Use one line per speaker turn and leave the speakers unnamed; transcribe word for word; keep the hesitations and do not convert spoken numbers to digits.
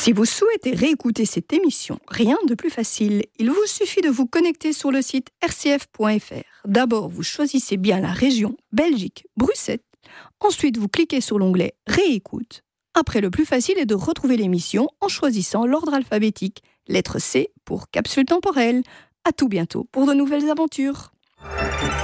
Si vous souhaitez réécouter cette émission, rien de plus facile. Il vous suffit de vous connecter sur le site r c f point f r. D'abord, vous choisissez bien la région Belgique, Bruxelles. Ensuite, vous cliquez sur l'onglet Réécoute. Après, le plus facile est de retrouver l'émission en choisissant l'ordre alphabétique. Lettre C pour capsule temporelle. À tout bientôt pour de nouvelles aventures.